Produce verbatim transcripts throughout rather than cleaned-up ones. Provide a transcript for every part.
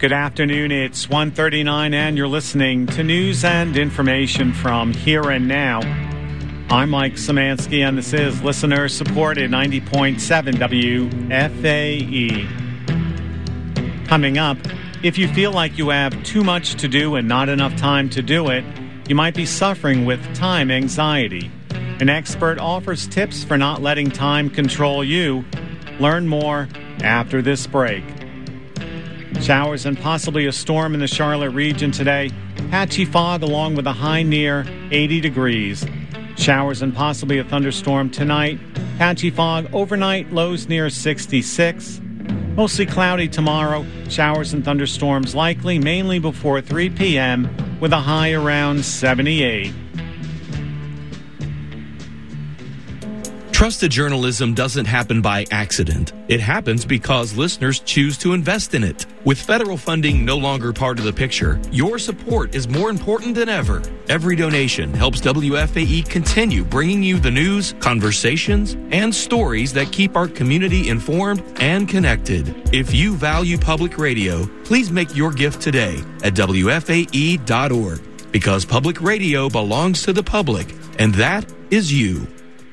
Good afternoon. It's one thirty-nine and you're listening to news and information from Here and Now. I'm Mike Szymanski and this is listener-supported ninety point seven W F A E. Coming up, if you feel like you have too much to do and not enough time to do it, you might be suffering with time anxiety. An expert offers tips for not letting time control you. Learn more after this break. Showers and possibly a storm in the Charlotte region today. Patchy fog along with a high near eighty degrees. Showers and possibly a thunderstorm tonight. Patchy fog overnight, lows near sixty-six. Mostly cloudy tomorrow. Showers and thunderstorms likely mainly before three p.m. with a high around seventy-eight. Trusted journalism doesn't happen by accident. It happens because listeners choose to invest in it. With federal funding no longer part of the picture, your support is more important than ever. Every donation helps W F A E continue bringing you the news, conversations, and stories that keep our community informed and connected. If you value public radio, please make your gift today at W F A E dot org, because public radio belongs to the public, and that is you.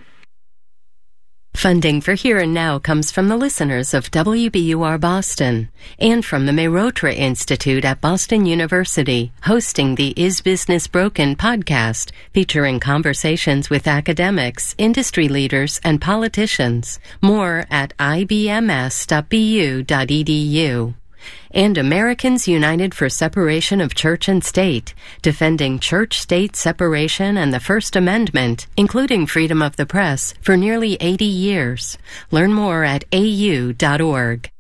Funding for Here and Now comes from the listeners of W B U R Boston and from the Mehrotra Institute at Boston University, hosting the Is Business Broken podcast, featuring conversations with academics, industry leaders, and politicians. More at I B M S dot B U dot E D U. And Americans United for Separation of Church and State, defending church-state separation and the First Amendment, including freedom of the press, for nearly eighty years. Learn more at A U dot org.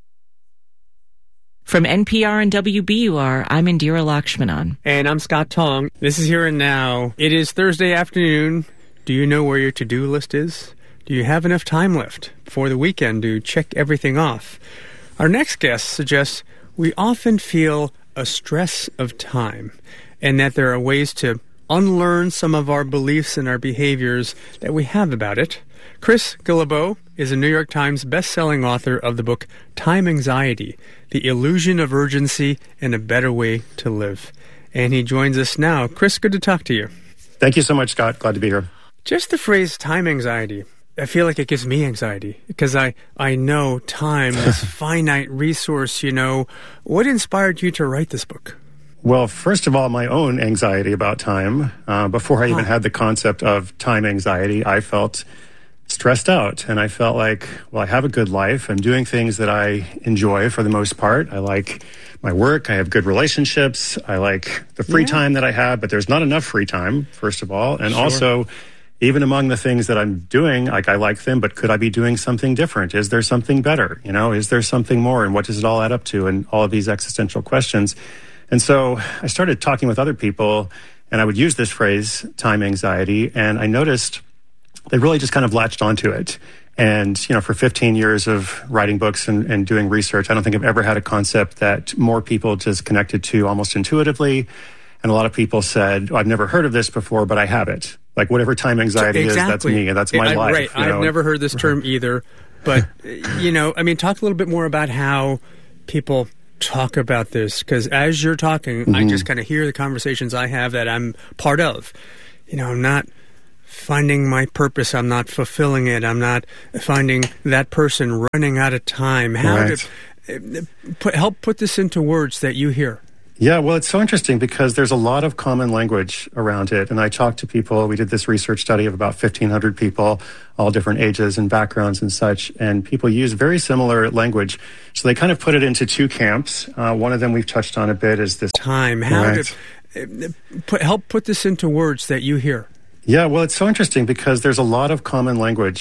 From N P R and W B U R, I'm Indira Lakshmanan. And I'm Scott Tong. This is Here and Now. It is Thursday afternoon. Do you know where your to-do list is? Do you have enough time left before the weekend to check everything off? Our next guest suggests we often feel a stress of time and that there are ways to unlearn some of our beliefs and our behaviors that we have about it. Chris Guillebeau is a New York Times best-selling author of the book Time Anxiety, The Illusion of Urgency and a Better Way to Live. And he joins us now. Chris, good to talk to you. Thank you so much, Scott. Glad to be here. Just the phrase time anxiety, I feel like it gives me anxiety because I, I know time, this finite resource, you know. What inspired you to write this book? Well, first of all, my own anxiety about time. Uh, before I even had the concept of time anxiety, I felt stressed out. And I felt like, well, I have a good life. I'm doing things that I enjoy for the most part. I like my work. I have good relationships. I like the free yeah. time that I have, but there's not enough free time, first of all. And sure. also, even among the things that I'm doing, like I like them, but could I be doing something different? Is there something better? You know, is there something more? And what does it all add up to? And all of these existential questions. And so I started talking with other people, and I would use this phrase, time anxiety, and I noticed they really just kind of latched onto it. And, you know, for fifteen years of writing books and, and doing research, I don't think I've ever had a concept that more people just connected to almost intuitively. And a lot of people said, oh, I've never heard of this before, but I have it. Like whatever time anxiety exactly. is, that's me, and that's my I, life. Right, I've know? never heard this term either. But, you know, I mean, talk a little bit more about how people talk about this. Because as you're talking, mm-hmm. I just kind of hear the conversations I have that I'm part of. You know, I'm not finding my purpose. I'm not fulfilling it. I'm not finding that person running out of time. How right. to put, help put this into words that you hear. Yeah, well, it's so interesting because there's a lot of common language around it. And I talked to people. We did this research study of about fifteen hundred people, all different ages and backgrounds and such. And people use very similar language. So they kind of put it into two camps. Uh, one of them we've touched on a bit is this time. How right. to put, help put this into words that you hear. Yeah, well, it's so interesting because there's a lot of common language